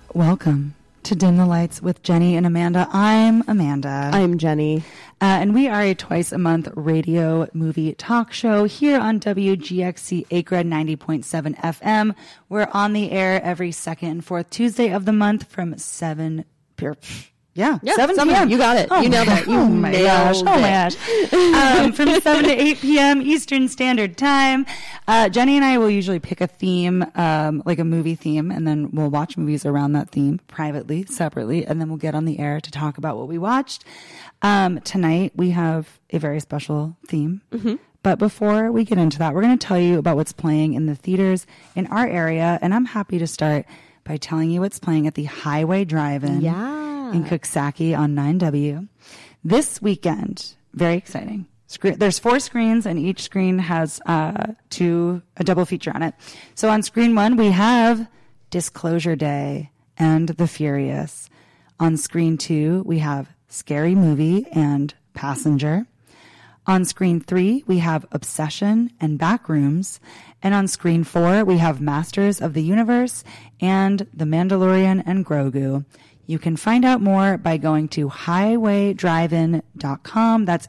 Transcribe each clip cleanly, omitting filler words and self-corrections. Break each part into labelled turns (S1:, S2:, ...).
S1: Welcome to Dim the Lights with Jenny and Amanda. I'm Amanda.
S2: I'm Jenny.
S1: And we are a twice-a-month radio movie talk show here on WGXC Acre 90.7 FM. We're on the air every second and fourth Tuesday of the month from 7 p.m.
S2: Yeah, 7 p.m. You got it. You nailed it.
S1: Oh my gosh. From 7 to 8 p.m. Eastern Standard Time. Jenny and I will usually pick a theme, like a movie theme, and then we'll watch movies around that theme privately, separately, and then we'll get on the air to talk about what we watched. Tonight we have a very special theme. Mm-hmm. But before we get into that, we're going to tell you about what's playing in the theaters in our area, and I'm happy to start by telling you what's playing at the Highway Drive-In.
S2: Yeah.
S1: In Coxsackie on 9W. This weekend, very exciting. There's 4 screens, and each screen has a double feature on it. So on screen 1, we have Disclosure Day and The Furious. On screen 2, we have Scary Movie and Passenger. On screen 3, we have Obsession and Backrooms. And on screen 4, we have Masters of the Universe and The Mandalorian and Grogu. You can find out more by going to highwaydrivein.com. That's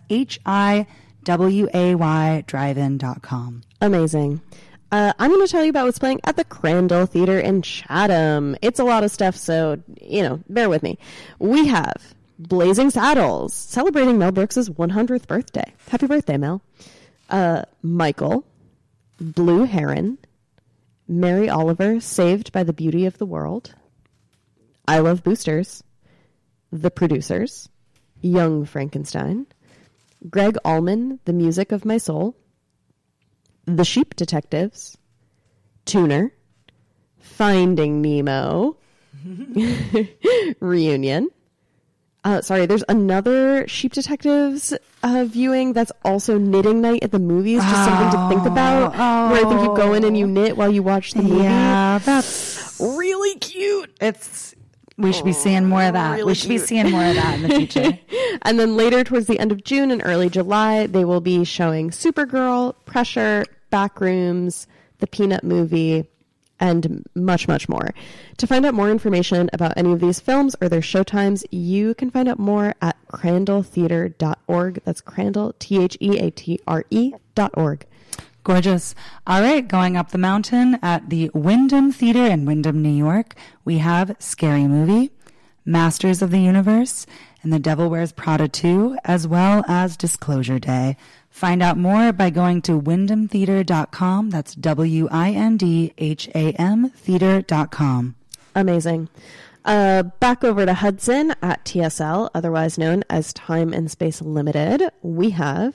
S1: HIWAY drive-in.com.
S2: Amazing. I'm going to tell you about what's playing at the Crandall Theater in Chatham. It's a lot of stuff, so, bear with me. We have Blazing Saddles, celebrating Mel Brooks' 100th birthday. Happy birthday, Mel. Michael, Blue Heron, Mary Oliver, Saved by the Beauty of the World, I Love Boosters, The Producers, Young Frankenstein, Greg Allman, The Music of My Soul, The Sheep Detectives, Tuner, Finding Nemo, Reunion. There's another Sheep Detectives viewing that's also knitting night at the movies, just something to think about, where I think you go in and you knit while you watch the movie.
S1: Yeah, that's
S2: really cute.
S1: We should be seeing more of that.
S2: Really
S1: we should be seeing more of that in the future.
S2: And then later, towards the end of June and early July, they will be showing Supergirl, Pressure, Backrooms, The Peanut Movie, and much, much more. To find out more information about any of these films or their showtimes, you can find out more at crandalltheatre.org. That's Crandall, THEATRE.org.
S1: Gorgeous. All right, going up the mountain at the Wyndham Theater in Wyndham, New York, we have Scary Movie, Masters of the Universe, and The Devil Wears Prada 2, as well as Disclosure Day. Find out more by going to wyndhamtheater.com. That's WINDHAM theater.com.
S2: Amazing. Back over to Hudson at TSL, otherwise known as Time and Space Limited, we have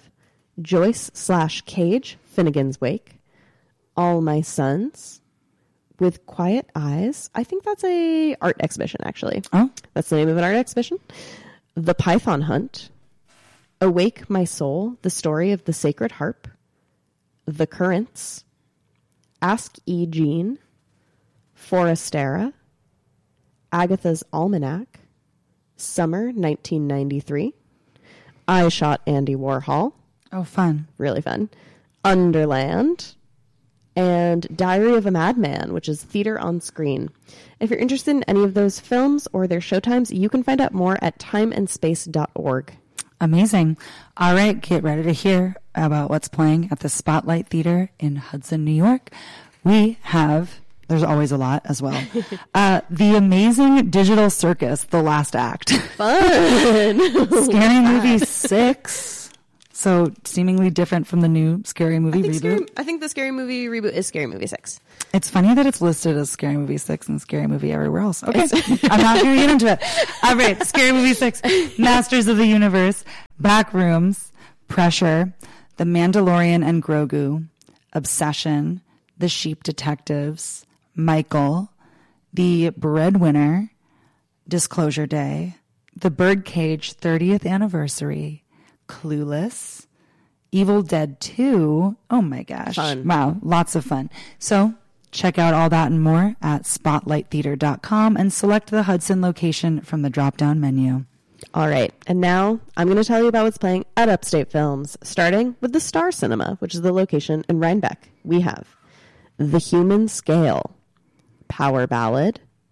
S2: Joyce/Cage, Finnegan's Wake, All My Sons, With Quiet Eyes. I think that's a art exhibition, actually.
S1: Oh.
S2: That's the name of an art exhibition. The Python Hunt, Awake My Soul, The Story of the Sacred Harp, The Currents, Ask E. Jean, Forastera, Agatha's Almanac, Summer 1993, I Shot Andy Warhol.
S1: Oh, fun.
S2: Really fun. Underland, and Diary of a Madman, which is theater on screen. If you're interested in any of those films or their showtimes, you can find out more at timeandspace.org.
S1: Amazing. All right, get ready to hear about what's playing at the Spotlight Theater in Hudson, New York. We have, there's always a lot as well, The Amazing Digital Circus, The Last Act.
S2: Fun!
S1: Scary Movie 6. So seemingly different from the new Scary Movie reboot.
S2: I think the Scary Movie reboot is Scary Movie 6.
S1: It's funny that it's listed as Scary Movie 6 and Scary Movie everywhere else. Okay, I'm not going to get into it. All right, Scary Movie 6, Masters of the Universe, Backrooms, Pressure, The Mandalorian and Grogu, Obsession, The Sheep Detectives, Michael, The Breadwinner, Disclosure Day, The Birdcage 30th Anniversary, Clueless, Evil Dead 2. Oh my gosh.
S2: Fun.
S1: Wow. Lots of fun. So check out all that and more at spotlighttheater.com and select the Hudson location from the drop-down menu.
S2: All right. And now I'm going to tell you about what's playing at Upstate Films, starting with the Star Cinema, which is the location in Rhinebeck. We have The Human Scale, Power Ballad,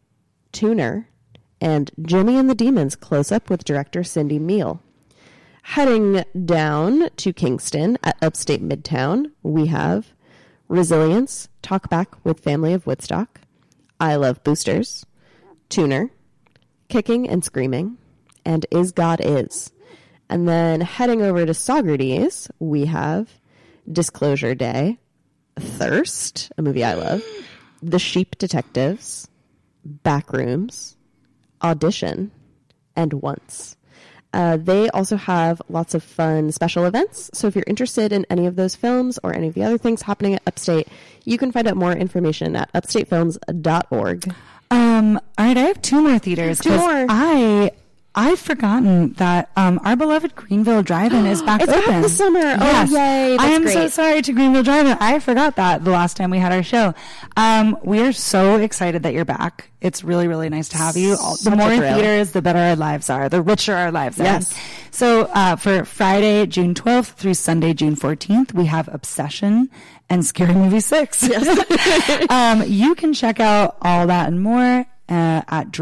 S2: Tuner, and Jimmy and the Demons Close Up with director Cindy Meal. Heading down to Kingston at Upstate Midtown, we have Resilience, Talk Back with Family of Woodstock, I Love Boosters, Tuner, Kicking and Screaming, and Is God Is. And then heading over to Saugerties, we have Disclosure Day, Thirst, a movie I love, The Sheep Detectives, Backrooms, Audition, and Once. They also have lots of fun special events. So if you're interested in any of those films or any of the other things happening at Upstate, you can find out more information at upstatefilms.org.
S1: All right, I have two more theaters.
S2: Two more.
S1: I've forgotten that our beloved Greenville Drive-In is back
S2: It's
S1: open.
S2: back this summer.
S1: Yes.
S2: Oh, yay. That's
S1: I am
S2: great.
S1: so sorry to Greenville Drive-In. I forgot that the last time we had our show. We are so excited that you're back. It's really, really nice to have you. The
S2: Such a
S1: more
S2: thrill.
S1: theaters, the better our lives are. The richer our lives are.
S2: Yes.
S1: So for Friday, June 12th through Sunday, June 14th, we have Obsession and Scary Movie 6. Yes. You can check out all that and more at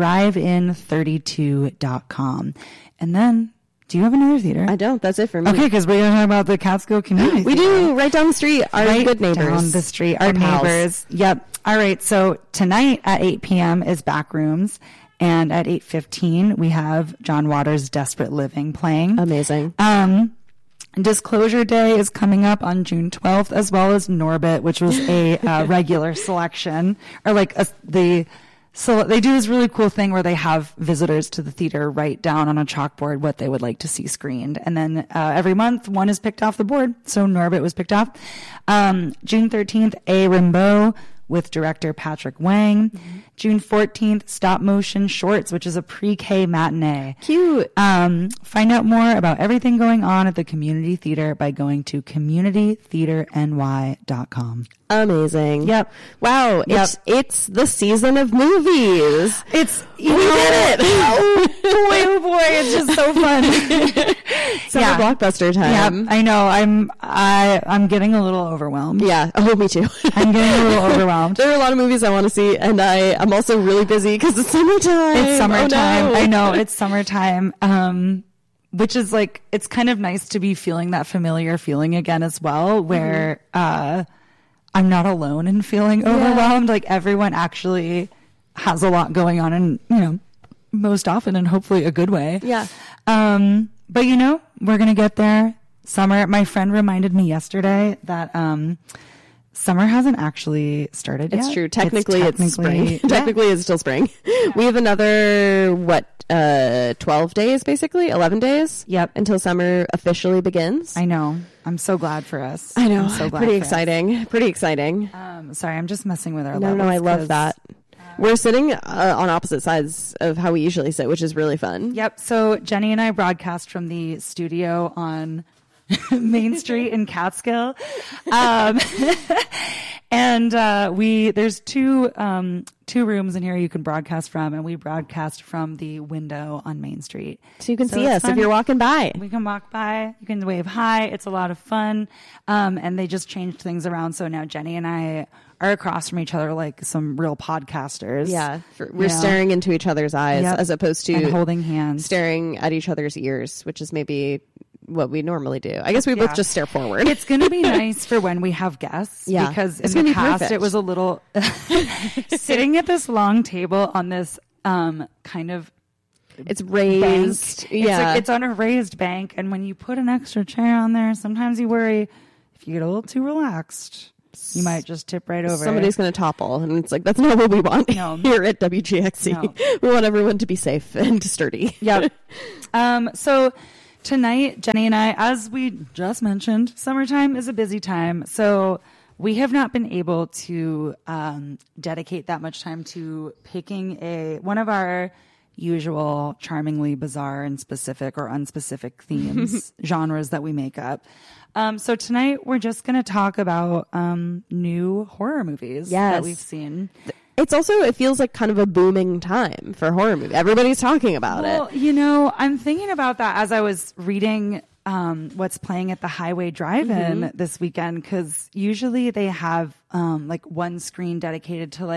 S1: drivein32.com. And then, do you have another theater?
S2: I don't. That's it for me.
S1: Okay, because we're going to talk about the Catskill Community
S2: We
S1: Theater.
S2: do. Right down the street. Our
S1: Right
S2: good neighbors.
S1: down the street. Our
S2: pals.
S1: neighbors. Yep. All right. So tonight at 8 p.m. is Backrooms. And at 8:15, we have John Waters' Desperate Living playing.
S2: Amazing.
S1: Disclosure Day is coming up on June 12th, as well as Norbit, which was a regular selection, or so they do this really cool thing where they have visitors to the theater write down on a chalkboard what they would like to see screened. And then every month, one is picked off the board. So Norbit was picked off. June 13th, A Rimbaud with director Patrick Wang. Mm-hmm. June 14th, Stop Motion Shorts, which is a pre-K matinee.
S2: Cute.
S1: Find out more about everything going on at the community theater by going to communitytheaterny.com.
S2: Amazing.
S1: Yep.
S2: Wow.
S1: Yep.
S2: It's the season of movies.
S1: We did it. Oh boy, it's just so fun.
S2: Summer blockbuster time.
S1: Yeah, I know. I'm getting a little overwhelmed.
S2: Yeah. Oh, me too.
S1: I'm getting a little overwhelmed.
S2: There are a lot of movies I want to see, and I'm also really busy because it's summertime.
S1: It's summertime.
S2: Oh, no.
S1: I know, it's summertime. Which is like, it's kind of nice to be feeling that familiar feeling again as well, where I'm not alone in feeling overwhelmed. Like everyone actually has a lot going on, and most often and hopefully a good way.
S2: Yeah.
S1: But we're gonna get there. Summer. My friend reminded me yesterday that summer hasn't actually started yet.
S2: It's true. Technically, it's spring.
S1: Yeah.
S2: Technically, it's still spring. Yeah. We have another 12 days, basically 11 days.
S1: Yep.
S2: Until summer officially begins.
S1: I know. I'm so glad for us.
S2: I know.
S1: I'm so glad
S2: Pretty
S1: for us.
S2: exciting. Pretty exciting.
S1: Sorry, I'm just messing with our
S2: No,
S1: levels.
S2: I love that. We're sitting on opposite sides of how we usually sit, which is really fun.
S1: Yep. So Jenny and I broadcast from the studio on Main Street in Catskill. And there's two rooms in here you can broadcast from, and we broadcast from the window on Main Street.
S2: So you can see
S1: it's
S2: us
S1: fun.
S2: if you're walking by.
S1: We can walk by. You can wave hi. It's a lot of fun. And they just changed things around. So now Jenny and I are across from each other like some real podcasters.
S2: Yeah. We're staring into each other's eyes as opposed to
S1: and holding hands.
S2: staring at each other's ears, which is maybe what we normally do. I guess we both just stare forward.
S1: It's going to be nice for when we have guests.
S2: Yeah.
S1: Because
S2: It's
S1: in the
S2: gonna be
S1: past
S2: perfect.
S1: it was a little sitting at this long table on this kind of
S2: It's raised.
S1: bank.
S2: Yeah.
S1: It's on a raised bank, and when you put an extra chair on there, sometimes you worry if you get a little too relaxed, you might just tip right over.
S2: Somebody's going to topple, and it's like that's not what we want
S1: No.
S2: here at WGXC.
S1: No.
S2: We want everyone to be safe and sturdy.
S1: Yep. So tonight, Jenny and I, as we just mentioned, summertime is a busy time. So we have not been able to dedicate that much time to picking one of our usual charmingly bizarre and specific or unspecific themes, genres that we make up. So tonight we're just going to talk about new horror movies that we've seen.
S2: It's also, it feels like kind of a booming time for horror movies. Everybody's talking about it.
S1: Well, I'm thinking about that as I was reading what's playing at the Highway Drive-In this weekend, because usually they have like one screen dedicated to like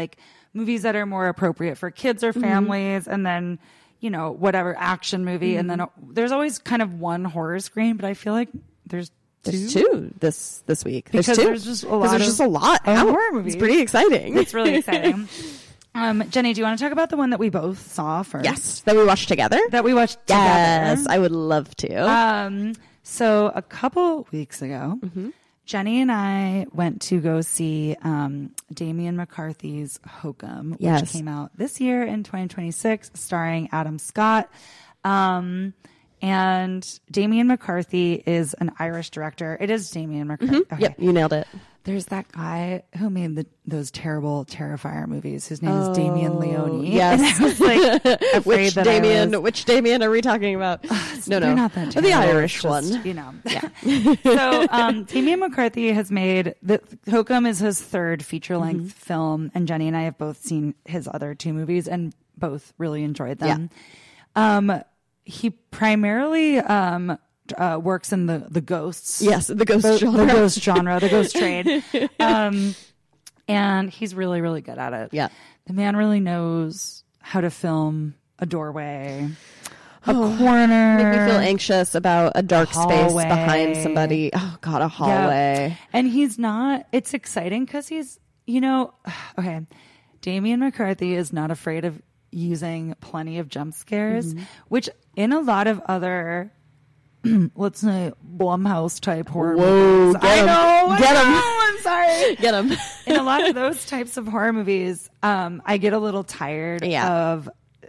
S1: movies that are more appropriate for kids or families, and then, whatever action movie. And then there's always kind of one horror screen, but I feel like there's
S2: two this week.
S1: Because
S2: there's
S1: just a
S2: lot
S1: of
S2: out.
S1: horror movies.
S2: It's pretty exciting.
S1: It's really exciting. Jenny, do you want to talk about the one that we both saw first?
S2: Yes, that we watched together. Yes, I would love to.
S1: So a couple weeks ago, Jenny and I went to go see Damian McCarthy's Hokum, which came out this year in 2026, starring Adam Scott. And Damian McCarthy is an Irish director. It is Damian McCarthy. Okay.
S2: Yep, you nailed it.
S1: There's that guy who made those terrible Terrifier movies. His name is Damien Leone.
S2: Yes.
S1: And I was like, afraid
S2: which Damien are we talking about? No.
S1: They're not that terrible.
S2: The Irish one.
S1: Yeah. So Damian McCarthy has made Hokum is his third feature-length film, and Jenny and I have both seen his other two movies and both really enjoyed them. Yeah. He primarily works in the ghosts.
S2: Yes, the ghost genre.
S1: The ghost genre, the ghost trade. And he's really, really good at it.
S2: Yeah.
S1: The man really knows how to film a doorway, a corner.
S2: Make me feel anxious about a dark space
S1: hallway.
S2: Behind somebody. Oh, God, a hallway.
S1: Yep. And it's exciting because he's, okay, Damian McCarthy is not afraid of using plenty of jump scares, which in a lot of other let's say Blumhouse type horror movies.
S2: Get him.
S1: I'm sorry.
S2: Get him.
S1: In a lot of those types of horror movies, I get a little tired of,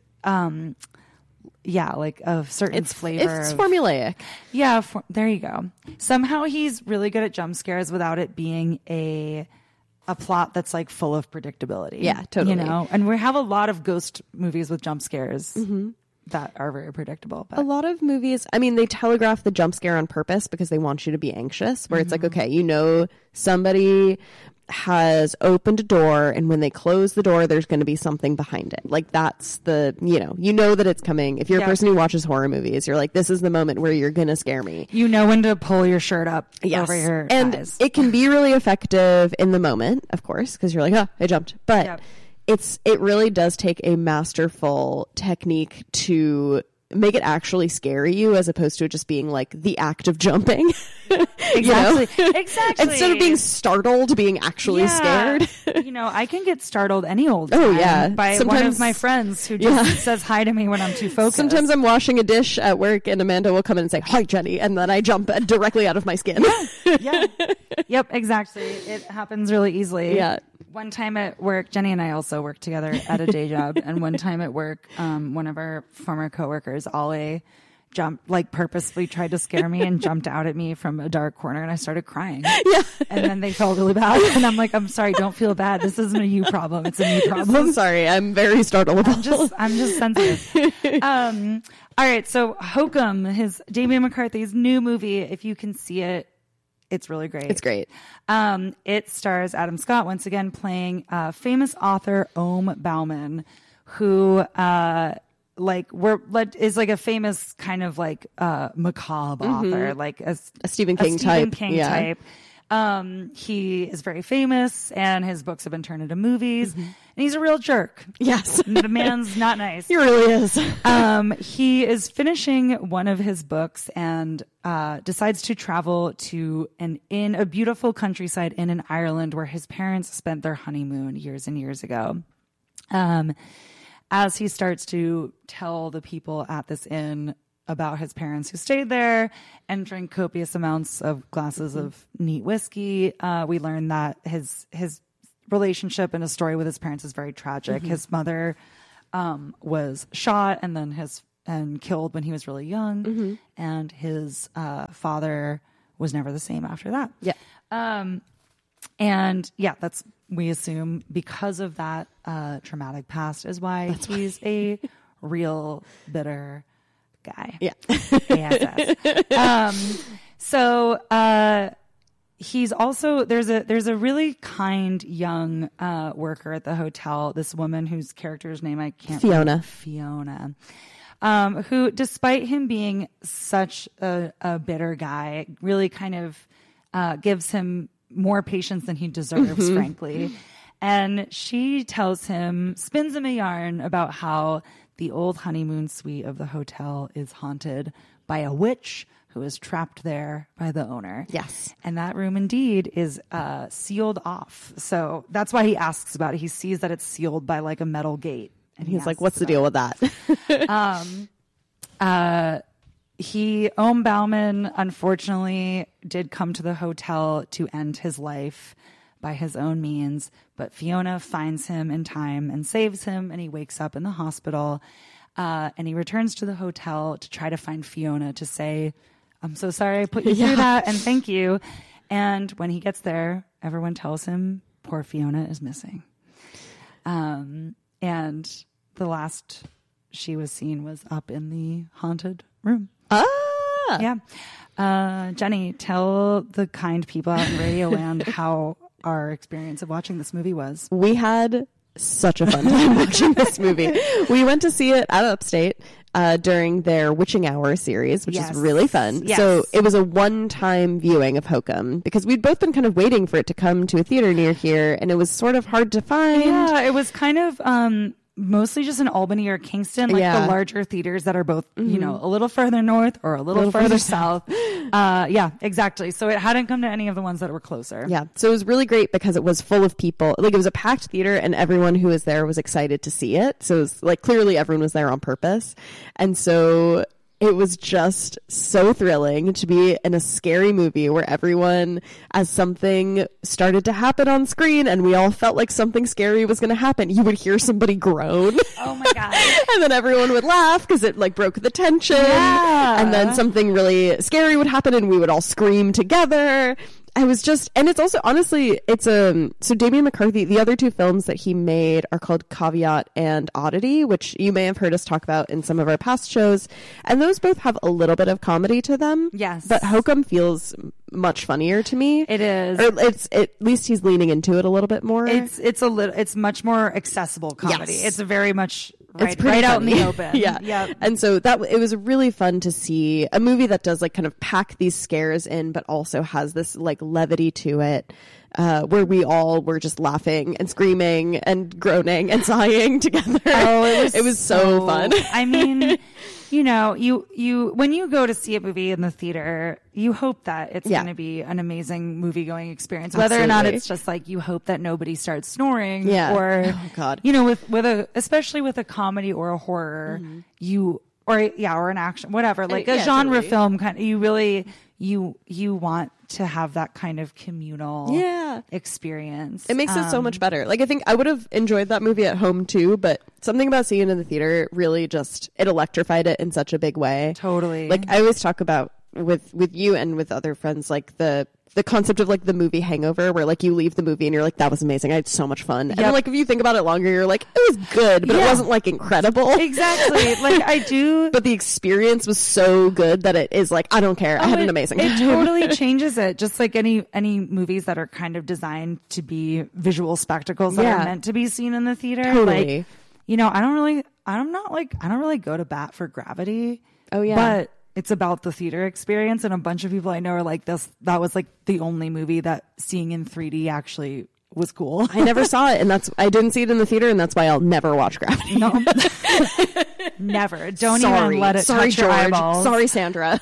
S1: of certain flavor.
S2: It's formulaic.
S1: Yeah, there you go. Somehow he's really good at jump scares without it being a plot that's like full of predictability.
S2: Yeah, totally.
S1: And we have a lot of ghost movies with jump scares. That are very predictable. But.
S2: A lot of movies, they telegraph the jump scare on purpose because they want you to be anxious, where it's like, okay, somebody has opened a door, and when they close the door, there's going to be something behind it. Like, that's the, you know that it's coming. If you're a person who watches horror movies, you're like, this is the moment where you're going to scare me.
S1: You know when to pull your shirt up over your eyes.
S2: It can be really effective in the moment, of course, because you're like, oh, I jumped. But it really does take a masterful technique to make it actually scary you, as opposed to it just being like the act of jumping.
S1: Exactly.
S2: Instead of being startled, being actually scared.
S1: I can get startled any old time by one of my friends who just says hi to me when I'm too focused.
S2: Sometimes I'm washing a dish at work and Amanda will come in and say, hi, Jenny, and then I jump directly out of my skin.
S1: Yep, exactly. It happens really easily.
S2: Yeah.
S1: One time at work, Jenny and I also work together at a day job, and one time at work, one of our former coworkers, Ollie, purposely tried to scare me and jumped out at me from a dark corner, and I started crying. Yeah. And then they felt really bad, and I'm like, I'm sorry, don't feel bad. This isn't a you problem. It's a me problem.
S2: I'm sorry. I'm very startleable.
S1: I'm just sensitive. All right. So Hokum, Damian McCarthy's new movie, if you can see it, it's really great.
S2: It's great.
S1: It stars Adam Scott once again playing famous author Ohm Bauman, who is like a famous kind of like macabre author, like a
S2: Stephen King type.
S1: He is very famous, and his books have been turned into movies. And he's a real jerk.
S2: Yes.
S1: The man's not nice.
S2: He really is.
S1: He is finishing one of his books and decides to travel to in a beautiful countryside inn in Ireland where his parents spent their honeymoon years and years ago. As he starts to tell the people at this inn about his parents who stayed there and drank copious amounts of glasses of neat whiskey, we learn that his relationship and his story with his parents is very tragic. His mother was shot and then killed when he was really young, and his father was never the same after that. That's, we assume, because of that traumatic past is why he's a real bitter guy. He's also there's a really kind young worker at the hotel, this woman whose character's name I can't remember. Fiona. Who, despite him being such a bitter guy, really kind of gives him more patience than he deserves, frankly. And she spins him a yarn about how the old honeymoon suite of the hotel is haunted by a witch who is trapped there by the owner.
S2: Yes.
S1: And that room indeed is sealed off. So that's why he asks about it. He sees that it's sealed by like a metal gate. And
S2: He's like, what's the deal with that?
S1: Ohm Bauman, unfortunately, did come to the hotel to end his life by his own means, but Fiona finds him in time and saves him, and he wakes up in the hospital, and he returns to the hotel to try to find Fiona to say, I'm so sorry I put you through that, and thank you. And when he gets there, everyone tells him poor Fiona is missing. And the last she was seen was up in the haunted room. Yeah. Jenny, tell the kind people out in Radioland how our experience of watching this movie was.
S2: We had such a fun time watching this movie. We went to see it at Upstate during their Witching Hour series, which is really fun.
S1: Yes.
S2: So it was a one-time viewing of Hokum because we'd both been kind of waiting for it to come to a theater near here, and it was sort of hard to find.
S1: Yeah, it was kind of mostly just in Albany or Kingston, like the larger theaters that are both, you know, a little further north or a little further south. Yeah, exactly. So it hadn't come to any of the ones that were closer.
S2: Yeah. So it was really great because it was full of people. Like, it was a packed theater and everyone who was there was excited to see it. So it was like, clearly everyone was there on purpose. And so it was just so thrilling to be in a scary movie where everyone, as something started to happen on screen and we all felt like something scary was going to happen, you would hear somebody groan.
S1: Oh my God.
S2: And then everyone would laugh because it like broke the tension.
S1: Yeah.
S2: And then something really scary would happen and we would all scream together. I was just, and it's also, honestly, it's so Damien McCarthy, the other two films that he made are called Caveat and Oddity, which you may have heard us talk about in some of our past shows. And those both have a little bit of comedy to them.
S1: Yes.
S2: But Hokum feels much funnier to me.
S1: It is.
S2: Or at least he's leaning into it a little bit more.
S1: It's much more accessible comedy.
S2: Yes.
S1: It's very much
S2: It's
S1: right out in
S2: funny.
S1: the open.
S2: Yeah.
S1: Yep.
S2: And so it was really fun to see a movie that does like kind of pack these scares in, but also has this like levity to it, where we all were just laughing and screaming and groaning and sighing together.
S1: Oh,
S2: it was so fun.
S1: I mean, you know, you when you go to see a movie in the theater, you hope that it's going to be an amazing movie going experience, whether or not it's just like you hope that nobody starts snoring or,
S2: oh God,
S1: you know, especially with a comedy or a horror, or an action, whatever, like a genre film kind of, you want to have that kind of communal experience.
S2: It makes it so much better. Like, I think I would have enjoyed that movie at home too, but something about seeing it in the theater really just, it electrified it in such a big way.
S1: Totally.
S2: Like, I always talk about with you and with other friends, like the concept of like the movie Hangover, where like you leave the movie and you're like, that was amazing, I had so much fun. And then, like, if you think about it longer, you're like, it was good, but it wasn't like incredible.
S1: Exactly. Like, I do.
S2: But the experience was so good that it is like, I don't care. I had an amazing time.
S1: It totally changes it. Just like any movies that are kind of designed to be visual spectacles that are meant to be seen in the theater.
S2: Totally.
S1: Like, you know, I don't really go to bat for Gravity.
S2: Oh yeah.
S1: But it's about the theater experience, and a bunch of people I know are like, that was like the only movie that seeing in 3D actually was cool.
S2: I never saw it, and I didn't see it in the theater, and that's why I'll never watch Gravity.
S1: No. Never. Don't even let it touch your eyeballs.
S2: Sorry, Sandra.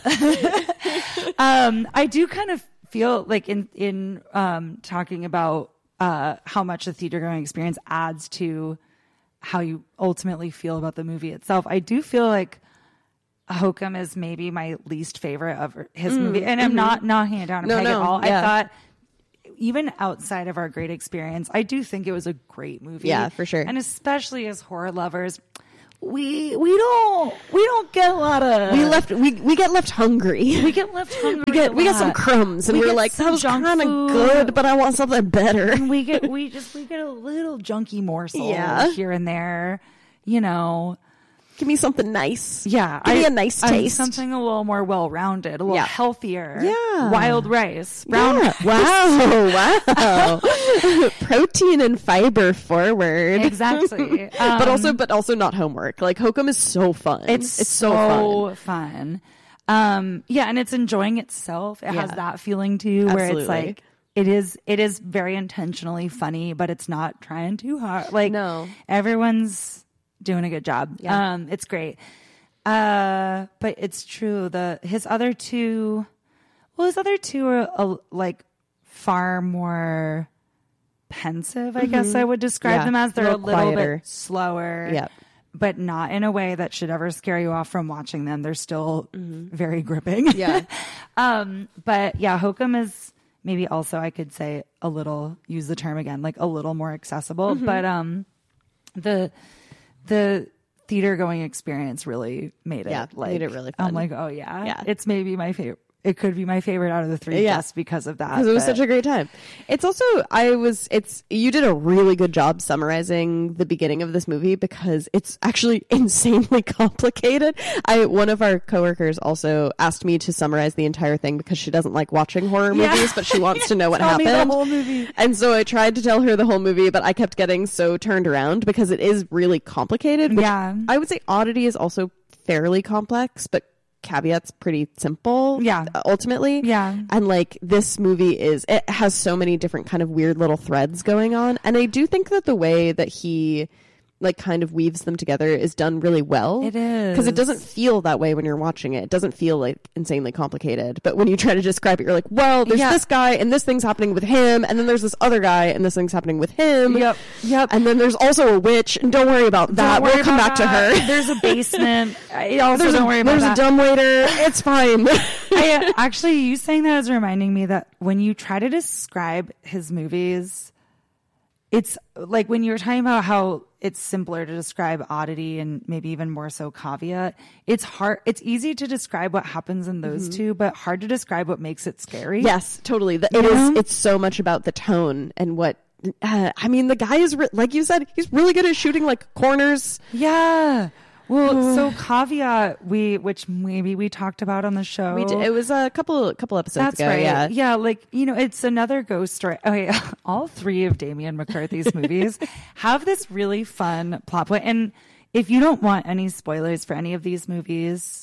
S1: I do kind of feel like in talking about how much the theater going experience adds to how you ultimately feel about the movie itself. I do feel like Hokum is maybe my least favorite of his movie, and I'm not knocking it down a peg at all.
S2: Yeah.
S1: I thought, even outside of our great experience, I do think it was a great movie.
S2: Yeah, for sure.
S1: And especially as horror lovers, we don't get a lot of
S2: we get left hungry.
S1: We get left hungry.
S2: We get some crumbs, and we're like, that was kind of good, but I want something better.
S1: And we get a little junky morsel here and there, you know.
S2: Give me something nice.
S1: Yeah.
S2: Give me a nice taste.
S1: Something a little more well-rounded, a little healthier.
S2: Yeah.
S1: Wild rice. Brown rice.
S2: Wow. Protein and fiber forward.
S1: Exactly.
S2: But also not homework. Like, Hokum is so fun.
S1: It's so fun. Yeah, and it's enjoying itself. It has that feeling too, where it's like, it is very intentionally funny, but it's not trying too hard. Like,
S2: No.
S1: everyone's doing a good job.
S2: Yeah.
S1: It's great. But it's true. His other two are like far more pensive, I guess I would describe
S2: Yeah.
S1: them as. They're a
S2: little
S1: little
S2: quieter.
S1: bit slower.
S2: Yep.
S1: But not in a way that should ever scare you off from watching them. They're still very gripping.
S2: Yeah.
S1: But yeah, Hokum is maybe also, I could say, a little, use the term again, like a little more accessible. But the theater going experience really made it.
S2: Yeah,
S1: like,
S2: made it really fun.
S1: I'm like, oh yeah,
S2: Yeah.
S1: it's maybe my favorite. It could be my favorite out of the three just because of that.
S2: Because it was
S1: but-
S2: such a great time. It's also, you did a really good job summarizing the beginning of this movie because it's actually insanely complicated. One of our coworkers also asked me to summarize the entire thing because she doesn't like watching horror movies, but she wants to know what
S1: Tell me
S2: happened.
S1: the whole movie.
S2: And so I tried to tell her the whole movie, but I kept getting so turned around because it is really complicated. Which
S1: Yeah.
S2: I would say Oddity is also fairly complex, but Caveat's pretty simple.
S1: Yeah.
S2: Ultimately.
S1: Yeah.
S2: And like this movie it has so many different kind of weird little threads going on. And I do think that the way that he like kind of weaves them together is done really well.
S1: It is.
S2: Because it doesn't feel that way when you're watching it. It doesn't feel like insanely complicated. But when you try to describe it, you're like, well, there's this guy and this thing's happening with him. And then there's this other guy and this thing's happening with him.
S1: Yep.
S2: And then there's also a witch. And don't worry about that.
S1: Don't worry
S2: We'll come
S1: about
S2: back to
S1: that.
S2: her.
S1: There's a basement. Don't worry about
S2: There's
S1: that.
S2: a dumbwaiter. It's fine.
S1: Actually, you saying that is reminding me that when you try to describe his movies, it's like when you were talking about how it's simpler to describe Oddity and maybe even more so Caveat. It's hard. It's easy to describe what happens in those two, but hard to describe what makes it scary.
S2: Yes, totally. It's so much about the tone and what. I mean, the guy is like you said, he's really good at shooting like corners.
S1: Yeah. Well, so Caveat, which maybe we talked about on the show.
S2: We did, it was a couple episodes
S1: That's
S2: ago.
S1: right.
S2: Yeah,
S1: Yeah, like, it's another ghost story. Okay, all three of Damian McCarthy's movies have this really fun plot point. And if you don't want any spoilers for any of these movies,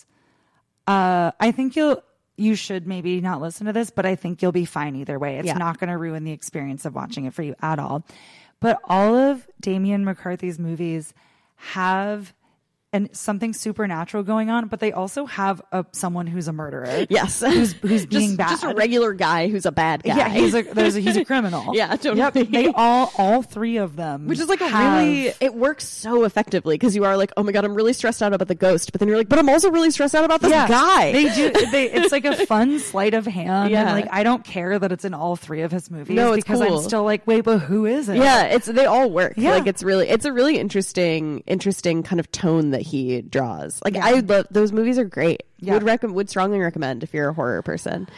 S1: I think you should maybe not listen to this, but I think you'll be fine either way. It's not going to ruin the experience of watching it for you at all. But all of Damian McCarthy's movies have something supernatural going on, but they also have someone who's a murderer.
S2: Yes,
S1: who's being bad.
S2: Just a regular guy who's a bad guy.
S1: Yeah, he's a criminal.
S2: Yeah, totally.
S1: Yep, they all three of them,
S2: Which is like it works so effectively because you are like, oh my god, I'm really stressed out about the ghost, but then you're like, but I'm also really stressed out about this guy.
S1: It's like a fun sleight of hand.
S2: Yeah.
S1: And like I don't care that it's in all three of his movies
S2: because
S1: I'm still like, wait, but who is it?
S2: Yeah, they all work.
S1: Yeah.
S2: Like it's a really interesting kind of tone that he draws. Like I love those movies are great.
S1: Yeah.
S2: Would strongly recommend if you're a horror person.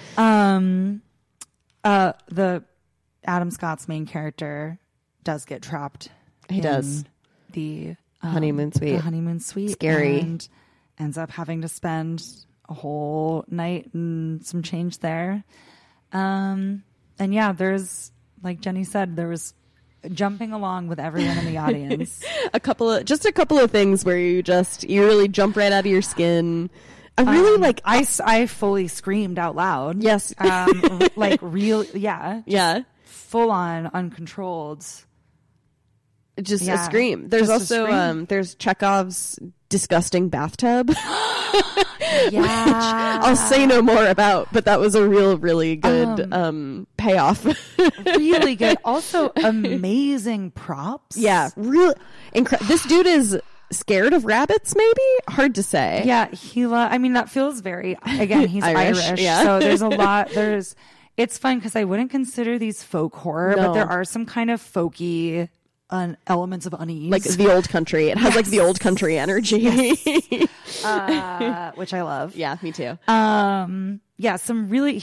S1: The Adam Scott's main character does get trapped.
S2: He does.
S1: The
S2: honeymoon suite.
S1: The honeymoon suite.
S2: Scary.
S1: And ends up having to spend a whole night and some change there. And yeah, there's, like Jenny said, there was jumping along with everyone in the audience.
S2: a couple of things where you really jump right out of your skin. I really
S1: I fully screamed out loud.
S2: Yes.
S1: Like real. Yeah.
S2: Yeah.
S1: Full on uncontrolled.
S2: Just a scream. There's
S1: Just a
S2: also
S1: scream.
S2: There's Chekhov's disgusting bathtub.
S1: Yeah.
S2: I'll say no more about, but that was a really good payoff.
S1: Really good. Also amazing props.
S2: Yeah, really this dude is scared of rabbits, maybe? Hard to say.
S1: Yeah, I mean, that feels very, again, he's Irish.
S2: yeah.
S1: So there's a lot, it's fun because I wouldn't consider these folk horror, but there are some kind of folky elements of unease.
S2: Like the old country. It has like the old country energy.
S1: Which I love.
S2: Yeah, me too.
S1: Yeah, some really,